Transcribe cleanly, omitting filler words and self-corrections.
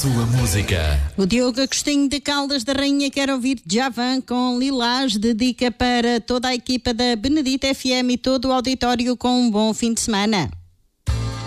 sua música. O Diogo Agostinho de Caldas da Rainha quer ouvir Djavan com Lilás, dedica para toda a equipa da Benedita FM e todo o auditório com um bom fim de semana.